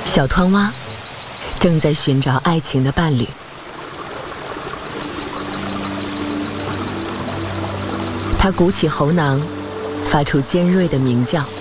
小湍蛙正在寻找爱情的伴侣。它鼓起喉囊，发出尖锐的鸣叫。